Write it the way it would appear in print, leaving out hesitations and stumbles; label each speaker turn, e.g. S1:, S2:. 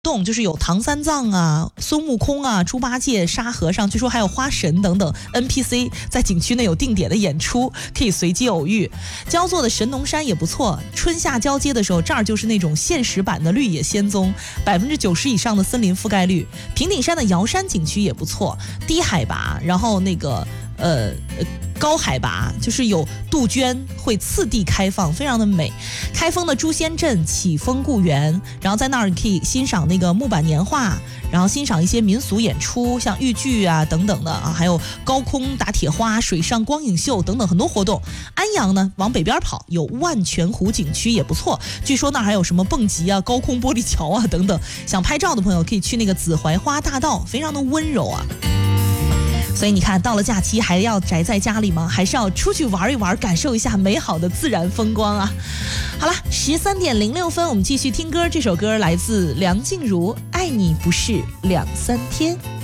S1: 动，就是有唐三藏啊、孙悟空啊、猪八戒、沙和尚，据说还有花神等等 NPC 在景区内有定点的演出，可以随机偶遇。焦作的神农山也不错，春夏交接的时候，这儿就是那种现实版的绿野仙踪，90%以上的森林覆盖率。平顶山的瑶山景区也不错，低海拔，然后那个高海拔，就是有杜鹃会次第开放，非常的美。开封的诛仙镇、启丰故园，然后在那儿可以欣赏那个木板年画，然后欣赏一些民俗演出，像豫剧啊等等的啊，还有高空打铁花、水上光影秀等等很多活动。安阳呢，往北边跑有万泉湖景区也不错，据说那儿还有什么蹦极啊、高空玻璃桥啊等等。想拍照的朋友可以去那个紫槐花大道，非常的温柔啊。所以你看，到了假期还要宅在家里吗？还是要出去玩一玩，感受一下美好的自然风光啊！好了，13:06，我们继续听歌。这首歌来自梁静茹，《爱你不是2、3天》。